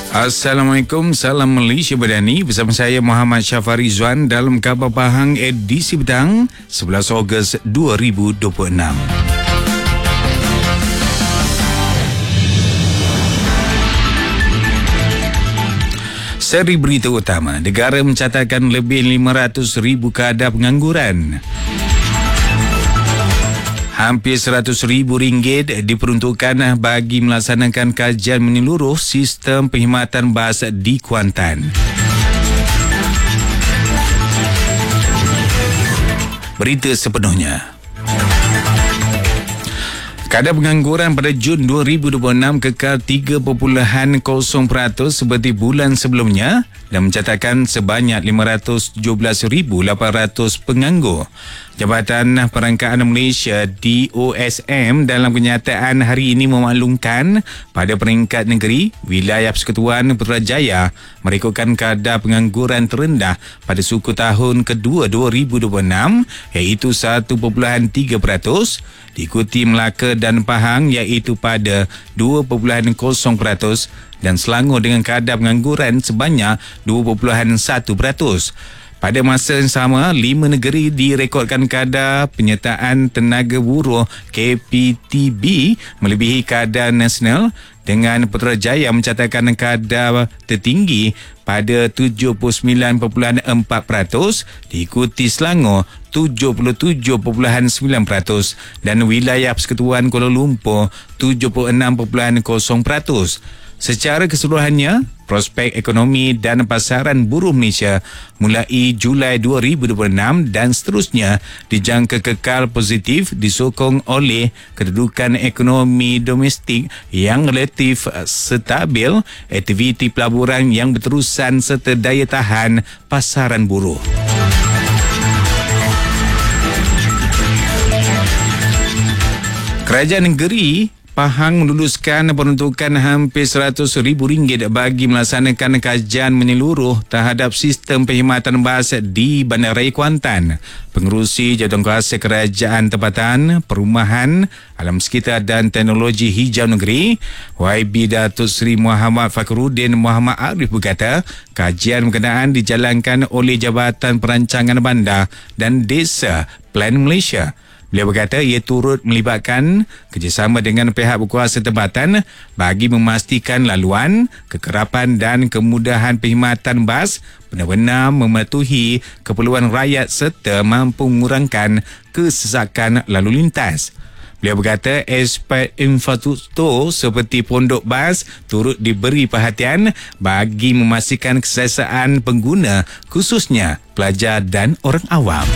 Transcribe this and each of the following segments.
Assalamualaikum, salam Malaysia Berdani. Bersama saya Muhammad Syafari Zuan dalam Khabar Pahang edisi petang 11 Ogos 2026. Seri berita utama, negara mencatatkan lebih 500,000 kadar pengangguran. Hampir RM100,000 diperuntukkan bagi melaksanakan kajian menyeluruh sistem perkhidmatan bas di Kuantan. Berita sepenuhnya. Kadar pengangguran pada Jun 2026 kekal 3.0% seperti bulan sebelumnya dan mencatatkan sebanyak 517,800 penganggur. Jabatan Perangkaan Malaysia DOSM dalam kenyataan hari ini memaklumkan pada peringkat negeri, wilayah Persekutuan Putrajaya merekodkan kadar pengangguran terendah pada suku tahun kedua 2026 iaitu 1.3%, diikuti Melaka dan Pahang iaitu pada 2.0% dan Selangor dengan kadar pengangguran sebanyak 2.1%. Pada masa yang sama, 5 negeri direkodkan kadar penyertaan tenaga buruh KPTB melebihi kadar nasional dengan Putrajaya mencatatkan kadar tertinggi pada 79.4%, diikuti Selangor 77.9% dan wilayah Persekutuan Kuala Lumpur 76.0%. Secara keseluruhannya, prospek ekonomi dan pasaran buruh Malaysia mulai Julai 2026 dan seterusnya dijangka kekal positif disokong oleh kedudukan ekonomi domestik yang relatif stabil, aktiviti pelaburan yang berterusan serta daya tahan pasaran buruh. Kerajaan negeri Pahang meluluskan peruntukan hampir RM100,000 bagi melaksanakan kajian menyeluruh terhadap sistem perkhidmatan bas di Bandaraya Kuantan. Pengerusi Jawatankuasa Kerajaan Tempatan, Perumahan, Alam Sekitar dan Teknologi Hijau Negeri, YB Datuk Seri Muhammad Fakhruddin Muhammad Arif berkata, kajian berkenaan dijalankan oleh Jabatan Perancangan Bandar dan Desa Plan Malaysia. Beliau berkata ia turut melibatkan kerjasama dengan pihak berkuasa tempatan bagi memastikan laluan, kekerapan dan kemudahan perkhidmatan bas benar-benar mematuhi keperluan rakyat serta mampu mengurangkan kesesakan lalu lintas. Beliau berkata aspek infrastruktur seperti pondok bas turut diberi perhatian bagi memastikan keselesaan pengguna khususnya pelajar dan orang awam.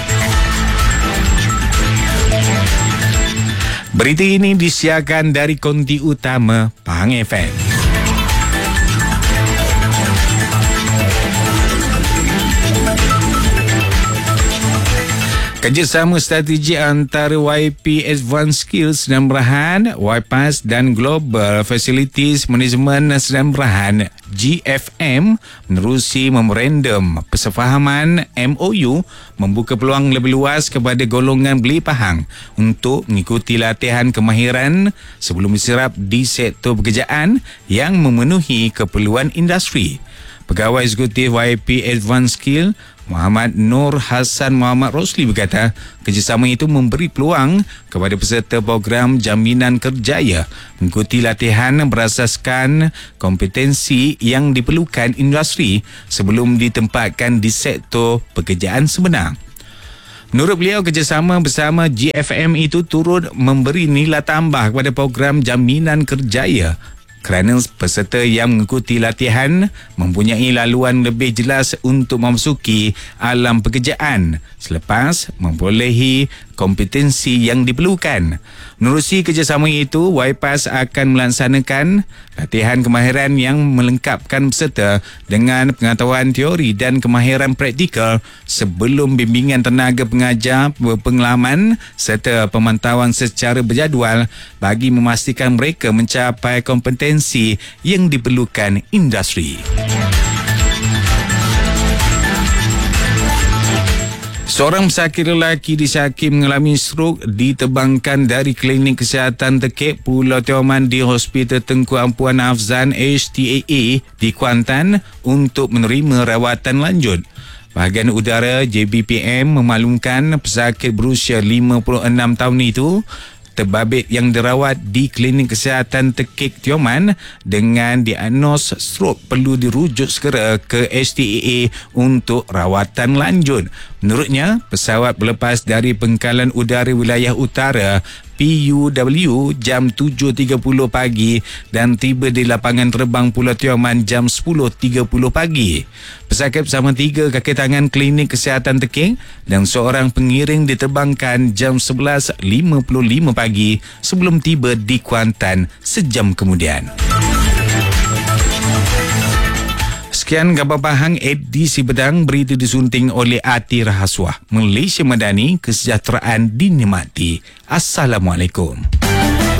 Berita ini disiarkan dari konti utama Pahang FM. Kerjasama strategi antara YP Advanced Skills Sdn Bhd, YPAS dan Global Facilities Management Sdn Bhd GFM menerusi memorandum persefahaman MOU membuka peluang lebih luas kepada golongan belia Pahang untuk mengikuti latihan kemahiran sebelum diserap di sektor pekerjaan yang memenuhi keperluan industri. Pegawai Eksekutif YP Advanced Skill Muhammad Nur Hassan Muhammad Rosli berkata, kerjasama itu memberi peluang kepada peserta program jaminan kerjaya mengikuti latihan berasaskan kompetensi yang diperlukan industri sebelum ditempatkan di sektor pekerjaan sebenar. Menurut beliau, kerjasama bersama GFM itu turut memberi nilai tambah kepada program jaminan kerjaya kerana peserta yang mengikuti latihan mempunyai laluan lebih jelas untuk memasuki alam pekerjaan selepas memperolehi kompetensi yang diperlukan. Menerusi kerjasama itu, YPAS akan melaksanakan latihan kemahiran yang melengkapkan peserta dengan pengetahuan teori dan kemahiran praktikal sebelum bimbingan tenaga pengajar berpengalaman serta pemantauan secara berjadual bagi memastikan mereka mencapai kompetensi yang diperlukan industri. Seorang pesakit lelaki disaki mengalami strok ditebangkan dari klinik kesihatan Tekek Pulau Tioman di Hospital Tengku Ampuan Afzan HTAA di Kuantan untuk menerima rawatan lanjut. Bahagian udara JBPM memaklumkan pesakit berusia 56 tahun itu terbabit yang dirawat di klinik kesihatan Tekek Tioman dengan diagnos strok perlu dirujuk segera ke HTAA untuk rawatan lanjut. Menurutnya, pesawat berlepas dari Pangkalan Udara Wilayah Utara PUW jam 7.30 pagi dan tiba di lapangan terbang Pulau Tioman jam 10.30 pagi. Pesakit bersama 3 kaki tangan klinik kesihatan Tekek dan seorang pengiring diterbangkan jam 11.55 pagi sebelum tiba di Kuantan sejam kemudian. Sekian khabar Pahang edisi petang, berita disunting oleh Ati Rahaswah. Malaysia Madani, kesejahteraan dinikmati. Assalamualaikum.